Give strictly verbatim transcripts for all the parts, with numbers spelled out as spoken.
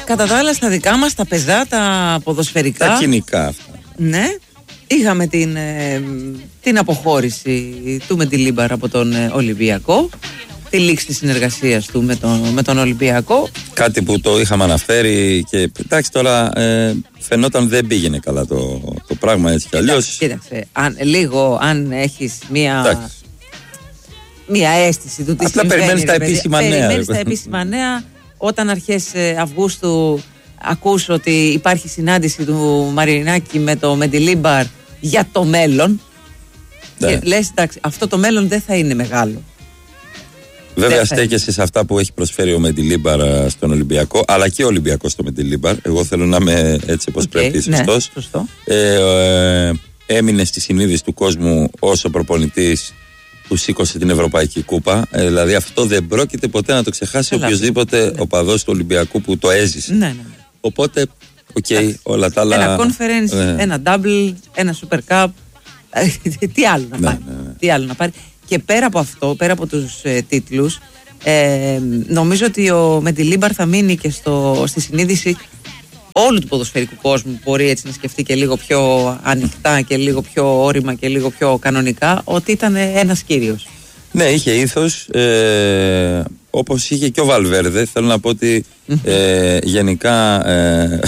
κατά τα άλλα στα δικά μας τα πεζά, τα ποδοσφαιρικά. Τα κοινικά αυτά. Ναι. Είχαμε την, ε, την αποχώρηση του Μεντιλίμπαρ από τον ε, Ολυμπιακό, τη λήξη της συνεργασίας του με τον, με τον Ολυμπιακό. Κάτι που το είχαμε αναφέρει και εντάξει τώρα ε, φαινόταν δεν πήγαινε καλά το, το πράγμα έτσι κι αλλιώς. Κοίταξε, αν, λίγο αν έχεις μία, εντάξει. μία αίσθηση του τι απλά συμβαίνει. Περιμένεις τα επίσημα νέα. Περιμένεις τα επίσημα νέα όταν αρχές ε, Αυγούστου ακούς ότι υπάρχει συνάντηση του Μαρινάκη με το Μεντιλίμπαρ για το μέλλον. Ναι. Και λες εντάξει, αυτό το μέλλον δεν θα είναι μεγάλο. Βέβαια στέκεσαι σε αυτά που έχει προσφέρει ο Μεντιλίμπαρ στον Ολυμπιακό, αλλά και ο Ολυμπιακός στο Μεντιλίμπαρ. Εγώ θέλω να είμαι έτσι όπως okay, πρέπει, σωστός. Ναι, σωστό. ε, ε, έμεινε στη συνείδηση του κόσμου όσο προπονητής που σήκωσε την Ευρωπαϊκή Κούπα. Ε, δηλαδή αυτό δεν πρόκειται ποτέ να το ξεχάσει οποιοδήποτε ναι. οπαδός του Ολυμπιακού που το έζησε. Ναι, ναι. Οπότε, οκ, okay, όλα τα άλλα. Ένα conference, ναι. ένα double, ένα super cup. Τι άλλο να πάρει. Ναι, ναι, ναι. Τι άλλο να πάρει. Και πέρα από αυτό, πέρα από τους ε, τίτλους, ε, νομίζω ότι ο Μεντιλίμπαρ θα μείνει και στο, στη συνείδηση όλου του ποδοσφαιρικού κόσμου που μπορεί έτσι να σκεφτεί και λίγο πιο ανοιχτά και λίγο πιο όρημα και λίγο πιο κανονικά, ότι ήταν ένας κύριος. Ναι, είχε ήθος, ε, όπως είχε και ο Βαλβέρδε. Θέλω να πω ότι ε, γενικά ε,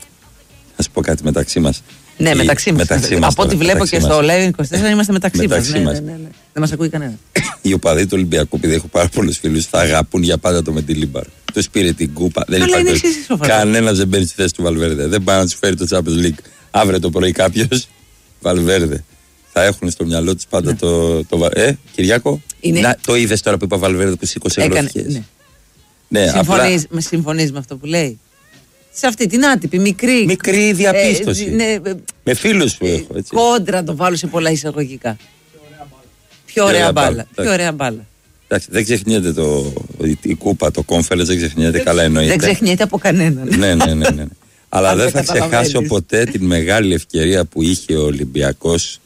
θα σου πω κάτι μεταξύ μας. Ναι, μεταξύ μας. Μεταξύ μας από ό,τι βλέπω και στο Live είκοσι τέσσερα είμαστε μεταξύ, μεταξύ μας. μας. Ναι, ναι, ναι, ναι. Δεν μας ακούει κανένα. Οι οπαδοί του Ολυμπιακού, επειδή έχω πάρα πολλούς φίλους, θα αγαπούν για πάντα το Μεντιλίμπαρ. Του πήρε την κούπα. Δεν υπάρχει κανένας δεν μπαίνει στη θέση του Βαλβέρδε. Δεν πάει να του φέρει το Champions League. Αύριο το πρωί κάποιος Βαλβέρδε. Θα έχουν στο μυαλό τους πάντα ναι. το, το. Ε, Κυριάκο, είναι... να, το είδες τώρα που είπα Βαλβέρδε που σήκωσε γλώσσες. Ναι. Ναι, συμφωνείς, απλά... συμφωνείς με αυτό που λέει. Σε αυτή την άτυπη, μικρή. Μικρή διαπίστωση. Ε, ναι, με φίλους που έχω. Έτσι. Κόντρα το βάλω σε πολλά εισαγωγικά. Πιο ωραία μπάλα. Πιο ωραία μπάλα. Εντάξει, δεν ξεχνιέται το, η κούπα, το conference, δεν ξεχνιέται, καλά εννοείται. Δεν ξεχνιέται από κανέναν. ναι, ναι, ναι, ναι. Αλλά δεν θα ξεχάσω ποτέ την μεγάλη ευκαιρία που είχε ο Ολυμπιακός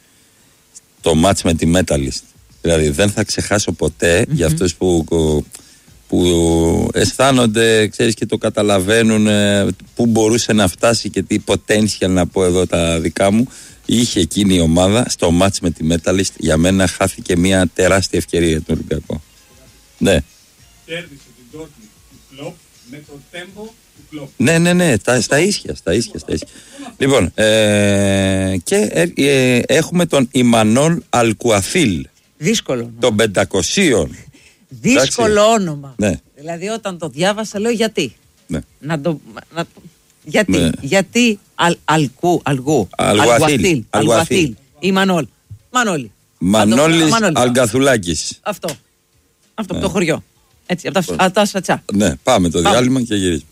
το μάτς με τη Metalist. Δηλαδή δεν θα ξεχάσω ποτέ mm-hmm. για αυτούς που, που αισθάνονται, ξέρεις, και το καταλαβαίνουν πού μπορούσε να φτάσει και τι potential, να πω εδώ τα δικά μου. Είχε εκείνη η ομάδα στο μάτς με τη Metalist. Για μένα χάθηκε μια τεράστια ευκαιρία για τον Ολυμπιακό. Ναι. Κέρδισε την Dortmund του Κλοπ με το tempo του Κλοπ. Ναι, ναι, ναι, τα, στα ίσια, στα ίσια, στα ίσια. Λοιπόν, ε, και ε, ε, έχουμε τον Ιμανόλ Αλκουαθίλ. Δύσκολο όνομα. Των πεντακοσίων. Δύσκολο όνομα. Ναι. Δηλαδή όταν το διάβασα λέω γιατί. Ναι. Να το... Να, γιατί, ναι. γιατί αλ, αλκού, αλγού, Αλγουαθίλ, Αλγουαθίλ, ή Μανόλ. Μανόλη. Μανόλης Αλγκαθουλάκης. Αυτό. Αυτό, ναι. Το χωριό. Έτσι, από τα, τα σατσά. Ναι, πάμε το πάμε. Διάλειμμα και γυρίζουμε.